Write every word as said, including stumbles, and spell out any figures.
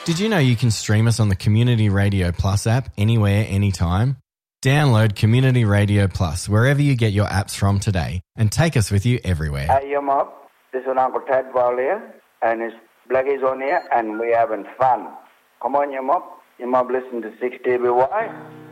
Did you know you can stream us on the Community Radio Plus app anywhere, anytime? Download Community Radio Plus wherever you get your apps from today and take us with you everywhere. Hey, yo, Mob. This is Uncle Ted Ball here, and it's Blackies on here, and we're having fun. Come on, you Mob. You Mob listen to six D B Y.